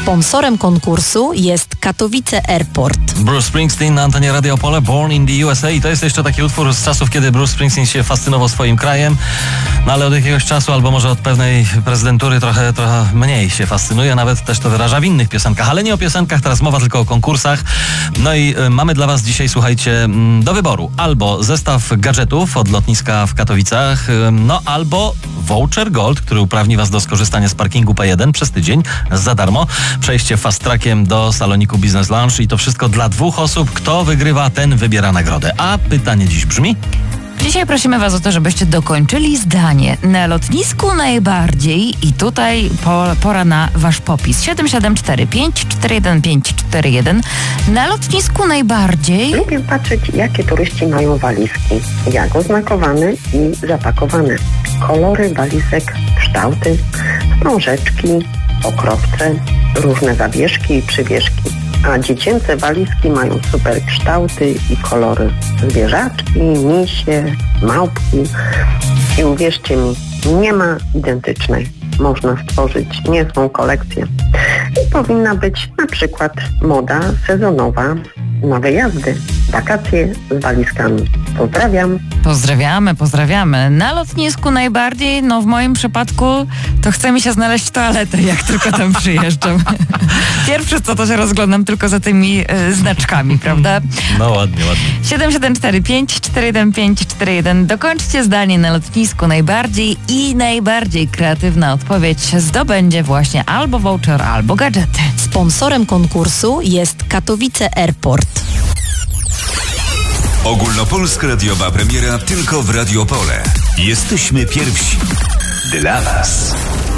Sponsorem konkursu jest Katowice Airport. Bruce Springsteen na antenie Radio Opole, Born in the USA. I to jest jeszcze taki utwór z czasów, kiedy Bruce Springsteen się fascynował swoim krajem, no ale od jakiegoś czasu, albo może od pewnej prezydentury trochę mniej się fascynuje, nawet też to wyraża w innych piosenkach, ale nie o piosenkach, teraz mowa tylko o konkursach. No i mamy dla was dzisiaj, słuchajcie, do wyboru albo zestaw gadżetów od lotniska w Katowicach, no albo voucher Gold, który uprawni was do skorzystania z parkingu P1 przez tydzień za darmo, przejście fast trackiem do saloniku Business Lounge i to wszystko dla 2 osób. Kto wygrywa, ten wybiera nagrodę. A pytanie dziś brzmi... Dzisiaj prosimy was o to, żebyście dokończyli zdanie. Na lotnisku najbardziej i tutaj pora na wasz popis. 7745 41541. Na lotnisku najbardziej... Lubię patrzeć, jakie turyści mają walizki. Jak oznakowane i zapakowane. Kolory walizek, kształty, wstążeczki, pokrowce, różne zawieszki i przywieszki. A dziecięce walizki mają super kształty i kolory. Zwierzaczki, misie, małpki. I uwierzcie mi, nie ma identycznej. Można stworzyć niezłą kolekcję. I powinna być na przykład moda sezonowa na wyjazdy, wakacje z walizkami. Pozdrawiam. Pozdrawiamy. Na lotnisku najbardziej, no w moim przypadku to chce mi się znaleźć toaletę, jak tylko tam przyjeżdżam. Pierwsze co, to się rozglądam tylko za tymi znaczkami, prawda? No ładnie. 7745 41541. Dokończcie zdanie. Na lotnisku najbardziej i najbardziej kreatywna odpowiedź zdobędzie właśnie albo voucher, albo gadżety. Sponsorem konkursu jest Katowice Airport. Ogólnopolska radiowa premiera tylko w Radio Opole. Jesteśmy pierwsi. Dla was.